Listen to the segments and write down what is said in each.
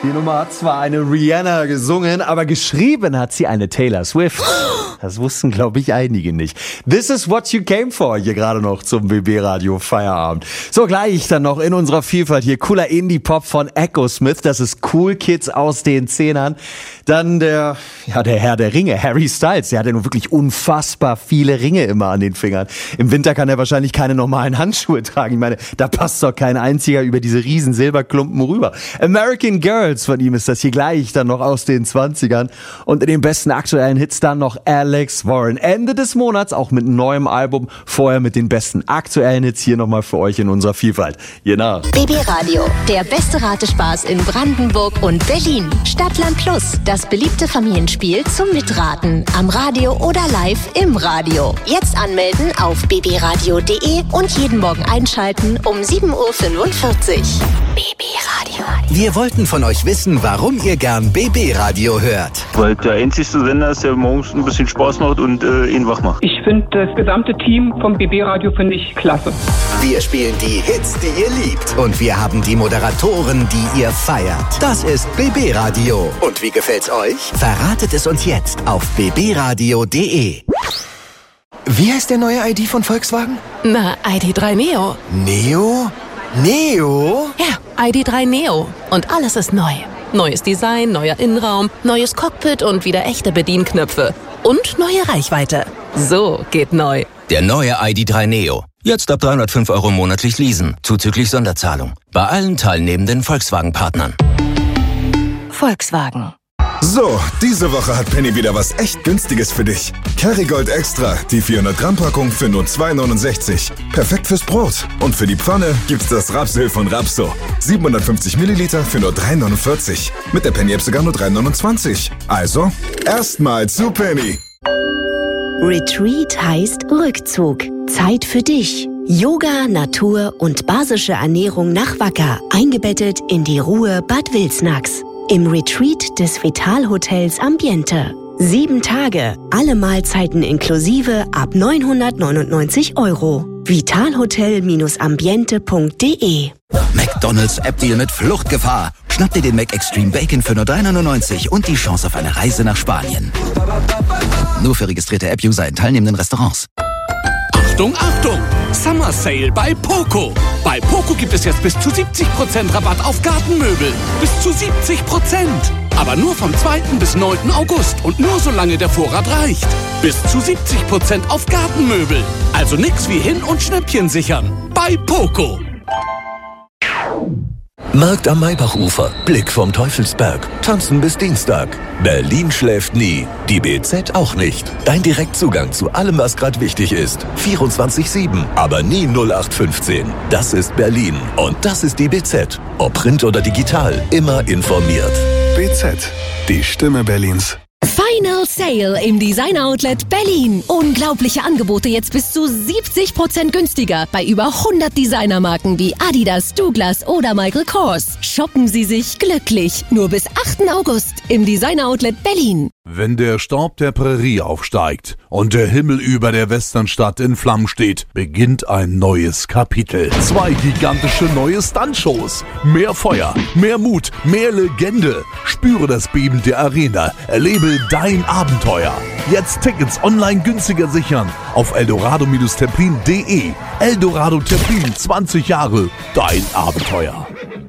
Die Nummer hat zwar eine Rihanna gesungen, aber geschrieben hat sie eine Taylor Swift. Das wussten, glaube ich, einige nicht. This is what you came for, hier gerade noch zum BB-Radio Feierabend. So, gleich dann noch in unserer Vielfalt hier cooler Indie-Pop von Echo Smith. Das ist Cool Kids aus den 10ern. Dann der Herr der Ringe, Harry Styles. Der hat ja nun wirklich unfassbar viele Ringe immer an den Fingern. Im Winter kann er wahrscheinlich keine normalen Handschuhe tragen. Ich meine, da passt doch kein einziger über diese riesen Silberklumpen rüber. American Girls von ihm ist das hier gleich dann noch aus den 20ern. Und in den besten aktuellen Hits dann noch Alex Warren. Ende des Monats auch mit neuem Album. Vorher mit den besten aktuellen Hits hier nochmal für euch in unserer Vielfalt. Genau. BB Radio, der beste Ratespaß in Brandenburg und Berlin. Stadtland Plus, das beliebte Familienspiel zum Mitraten. Am Radio oder live im Radio. Jetzt anmelden auf bbradio.de und jeden Morgen einschalten um 7.45 Uhr. BB Radio. Wir wollten von euch wissen, warum ihr gern BB Radio hört. Weil der einzige Sender ist, der morgens ein bisschen Spaß macht und ihn wach macht. Ich finde das gesamte Team vom BB Radio finde ich klasse. Wir spielen die Hits, die ihr liebt. Und wir haben die Moderatoren, die ihr feiert. Das ist BB Radio. Und wie gefällt's euch? Verratet es uns jetzt auf bbradio.de. Wie heißt der neue ID von Volkswagen? Na, ID.3 Neo. Neo? Neo? Ja, ID.3 Neo. Und alles ist neu. Neues Design, neuer Innenraum, neues Cockpit und wieder echte Bedienknöpfe. Und neue Reichweite. So geht neu. Der neue ID.3 Neo. Jetzt ab 305 € monatlich leasen, zuzüglich Sonderzahlung. Bei allen teilnehmenden Volkswagen-Partnern. Volkswagen. So, diese Woche hat Penny wieder was echt Günstiges für dich. Kerrygold Extra, die 400 Gramm Packung für nur 2,69. Perfekt fürs Brot. Und für die Pfanne gibt's das Rapsöl von Rapso. 750 Milliliter für nur 3,49. Mit der Penny-App sogar nur 3,29. Also, erstmal zu Penny. Retreat heißt Rückzug. Zeit für dich. Yoga, Natur und basische Ernährung nach Wacker. Eingebettet in die Ruhe Bad Wilsnax. Im Retreat des Vital-Hotels Ambiente. 7 Tage, alle Mahlzeiten inklusive ab 999 €. vitalhotel-ambiente.de. McDonald's App-Deal mit Fluchtgefahr. Schnapp dir den Mac Extreme Bacon für nur 3,99 € und die Chance auf eine Reise nach Spanien. Nur für registrierte App-User in teilnehmenden Restaurants. Achtung, Achtung! Summer Sale bei Poco. Bei Poco gibt es jetzt bis zu 70% Rabatt auf Gartenmöbel. Bis zu 70%. Aber nur vom 2. bis 9. August und nur solange der Vorrat reicht. Bis zu 70% auf Gartenmöbel. Also nix wie hin und Schnäppchen sichern. Bei Poco. Markt am Maybachufer, Blick vom Teufelsberg, tanzen bis Dienstag. Berlin schläft nie, die BZ auch nicht. Dein Direktzugang zu allem, was gerade wichtig ist. 24/7, aber nie 0815. Das ist Berlin und das ist die BZ. Ob Print oder digital, immer informiert. BZ, die Stimme Berlins. Final Sale im Designer Outlet Berlin. Unglaubliche Angebote jetzt bis zu 70% günstiger bei über 100 Designermarken wie Adidas, Douglas oder Michael Kors. Shoppen Sie sich glücklich. Nur bis 8. August im Designer Outlet Berlin. Wenn der Staub der Prärie aufsteigt und der Himmel über der Westernstadt in Flammen steht, beginnt ein neues Kapitel. 2 gigantische neue Stuntshows. Mehr Feuer, mehr Mut, mehr Legende. Spüre das Beben der Arena. Erlebe dein Abenteuer. Jetzt Tickets online günstiger sichern auf eldorado-terpin.de. Eldorado Terpin, 20 Jahre, dein Abenteuer.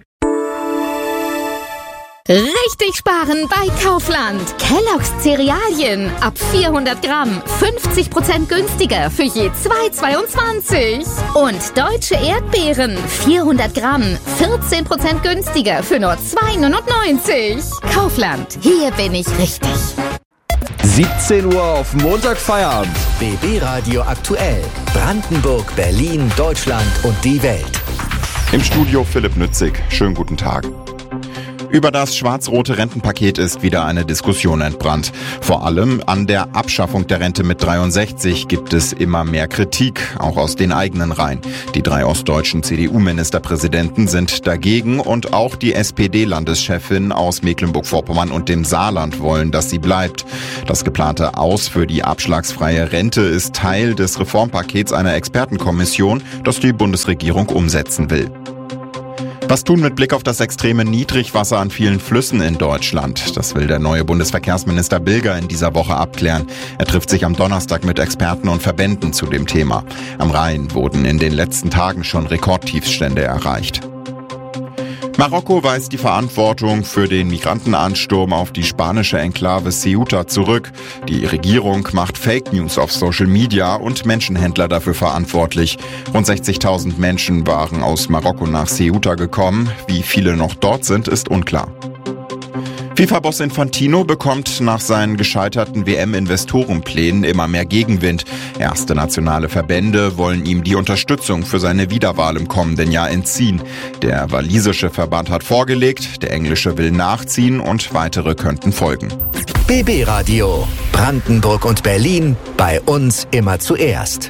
Richtig sparen bei Kaufland. Kellogg's Cerealien ab 400 Gramm 50% günstiger für je 2,22. Und deutsche Erdbeeren 400 Gramm 14% günstiger für nur 2,99. Kaufland, hier bin ich richtig. 17 Uhr auf Montag Feierabend. BB Radio aktuell. Brandenburg, Berlin, Deutschland und die Welt. Im Studio Philipp Nützig. Schönen guten Tag. Über das schwarz-rote Rentenpaket ist wieder eine Diskussion entbrannt. Vor allem an der Abschaffung der Rente mit 63 gibt es immer mehr Kritik, auch aus den eigenen Reihen. Die 3 ostdeutschen CDU-Ministerpräsidenten sind dagegen und auch die SPD-Landeschefin aus Mecklenburg-Vorpommern und dem Saarland wollen, dass sie bleibt. Das geplante Aus für die abschlagsfreie Rente ist Teil des Reformpakets einer Expertenkommission, das die Bundesregierung umsetzen will. Was tun mit Blick auf das extreme Niedrigwasser an vielen Flüssen in Deutschland? Das will der neue Bundesverkehrsminister Bilger in dieser Woche abklären. Er trifft sich am Donnerstag mit Experten und Verbänden zu dem Thema. Am Rhein wurden in den letzten Tagen schon Rekordtiefstände erreicht. Marokko weist die Verantwortung für den Migrantenansturm auf die spanische Enklave Ceuta zurück. Die Regierung macht Fake News auf Social Media und Menschenhändler dafür verantwortlich. Rund 60.000 Menschen waren aus Marokko nach Ceuta gekommen. Wie viele noch dort sind, ist unklar. FIFA-Boss Infantino bekommt nach seinen gescheiterten WM-Investorenplänen immer mehr Gegenwind. Erste nationale Verbände wollen ihm die Unterstützung für seine Wiederwahl im kommenden Jahr entziehen. Der walisische Verband hat vorgelegt, der englische will nachziehen und weitere könnten folgen. BB Radio. Brandenburg und Berlin. Bei uns immer zuerst.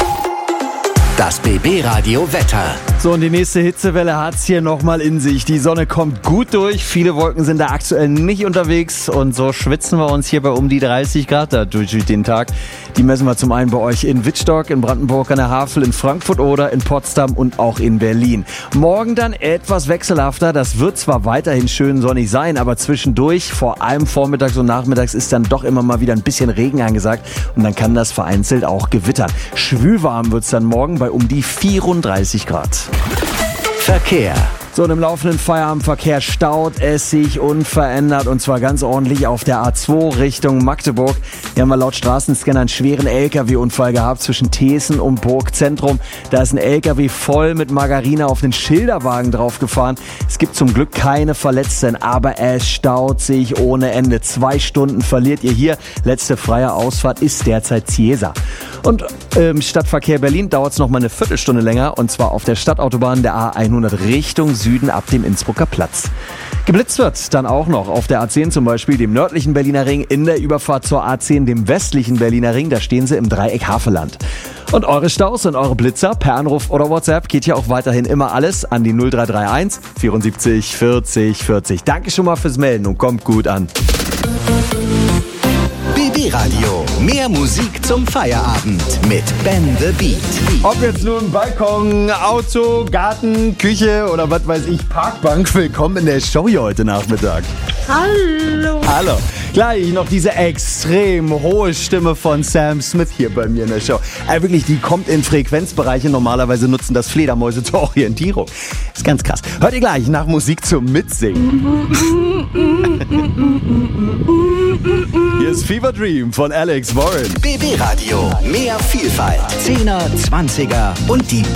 Das BB Radio Wetter. So, und die nächste Hitzewelle hat's hier nochmal in sich. Die Sonne kommt gut durch. Viele Wolken sind da aktuell nicht unterwegs. Und so schwitzen wir uns hier bei um die 30 Grad da durch den Tag. Die messen wir zum einen bei euch in Wittstock, in Brandenburg an der Havel, in Frankfurt oder in Potsdam und auch in Berlin. Morgen dann etwas wechselhafter. Das wird zwar weiterhin schön sonnig sein, aber zwischendurch, vor allem vormittags und nachmittags, ist dann doch immer mal wieder ein bisschen Regen angesagt. Und dann kann das vereinzelt auch gewittern. Schwülwarm wird's dann morgen bei um die 34 Grad. Verkehr. So, und im laufenden Feierabendverkehr staut es sich unverändert und zwar ganz ordentlich auf der A2 Richtung Magdeburg. Hier haben wir laut Straßenscanner einen schweren LKW-Unfall gehabt zwischen Thesen und Burgzentrum. Da ist ein LKW voll mit Margarine auf den Schilderwagen draufgefahren. Es gibt zum Glück keine Verletzten, aber es staut sich ohne Ende. 2 Stunden verliert ihr hier. Letzte freie Ausfahrt ist derzeit Ciesa. Und im Stadtverkehr Berlin dauert es noch mal eine Viertelstunde länger und zwar auf der Stadtautobahn der A100 Richtung Süden ab dem Innsbrucker Platz. Geblitzt wird dann auch noch auf der A10 zum Beispiel, dem nördlichen Berliner Ring, in der Überfahrt zur A10, dem westlichen Berliner Ring. Da stehen sie im Dreieck Havelland. Und eure Staus und eure Blitzer per Anruf oder WhatsApp geht ja auch weiterhin immer alles an die 0331 74 40 40. Danke schon mal fürs Melden und kommt gut an. BB Radio. Mehr Musik zum Feierabend mit Ben the Beat. Ob jetzt nun Balkon, Auto, Garten, Küche oder was weiß ich, Parkbank, willkommen in der Show hier heute Nachmittag. Hallo. Hallo. Gleich noch diese extrem hohe Stimme von Sam Smith hier bei mir in der Show. Wirklich, die kommt in Frequenzbereiche. Normalerweise nutzen das Fledermäuse zur Orientierung. Ist ganz krass. Hört ihr gleich nach Musik zum Mitsingen. Hier ist Fever Dream von Alex Warren. BB Radio. Mehr Vielfalt. 10er, 20er und die